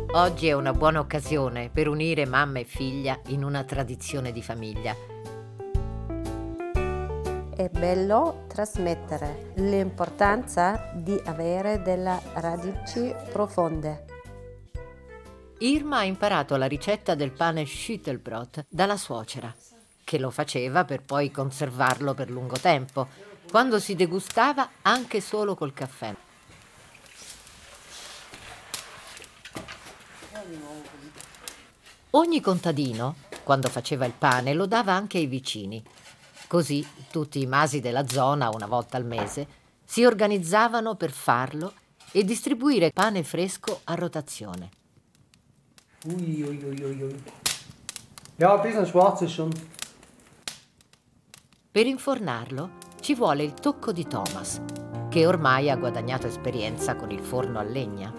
Oggi è una buona occasione per unire mamma e figlia in una tradizione di famiglia. È bello trasmettere l'importanza di avere delle radici profonde. Irma ha imparato la ricetta del pane Schüttelbrot dalla suocera, che lo faceva per poi conservarlo per lungo tempo, quando si degustava anche solo col caffè. Ogni contadino, quando faceva il pane, lo dava anche ai vicini. Così tutti i masi della zona, una volta al mese, si organizzavano per farlo e distribuire pane fresco a rotazione. Ui, ui, ui, ui, ui. Ja, ein bisschen schwarz ist schon. Per infornarlo ci vuole il tocco di Thomas, che ormai ha guadagnato esperienza con il forno a legna.